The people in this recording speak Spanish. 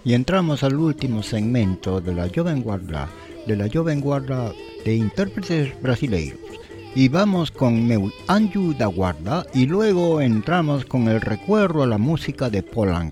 Y entramos al último segmento de la Jovem Guarda de intérpretes brasileiros. Y vamos con Meu Anjo da Guarda y luego entramos con el recuerdo a la música de Polanco.